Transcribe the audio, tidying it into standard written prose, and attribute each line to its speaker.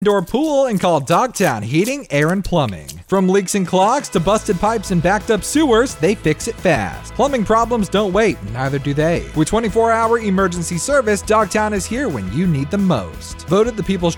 Speaker 1: indoor pool and call Dogtown Heating, Air, and Plumbing. From leaks and clogs to busted pipes and backed up sewers, they fix it fast. Plumbing problems don't wait, neither do they. With 24-hour emergency service, Dogtown is here when you need them most. Voted the People's